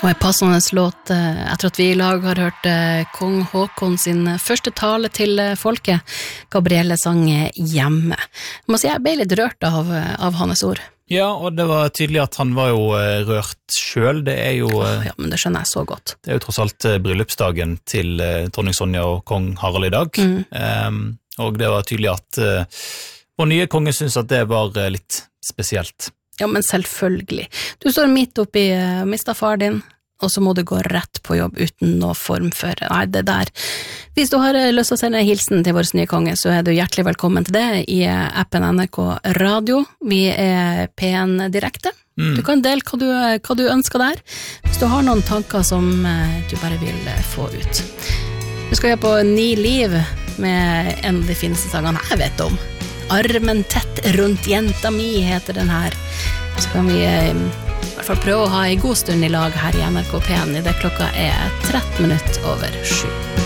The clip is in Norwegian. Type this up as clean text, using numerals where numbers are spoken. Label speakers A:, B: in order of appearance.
A: Og en passende låt etter at vi I lag har hørt Kong Håkon sin første tale til folket. Gabrielle sang hjemme. Jeg må si jeg ble litt rørt av hans ord.
B: Ja, og det var tydelig at han var jo rørt selv. Det jo...
A: Ja, men det skjønner jeg så godt.
B: Det jo tross alt bryllupsdagen til dronning Sonja og kong Harald I dag. Og det var tydelig at vår nye konge synes at det var litt spesielt.
A: Ja, men selvfølgelig. Du står midt oppi mistet far din, og så må du gå rett på jobb uten noe form for, nei, det der. Hvis du har lyst til å sende en hilsen til vår nye konge, så du hjertelig velkommen til det I appen NRK Radio. Vi P1 direkte. Du kan dele hva du ønsker der, hvis du har noen tanker som du bare vil få ut. Du skal gjøre på Ni liv med en av de fineste sangene jeg vet om. Armen tett rundt jenta mi heter den her. Så kan vi I hvert fall prøve å ha en god stund I lag her I NRK P1 I det klokka 13 minutter over 7.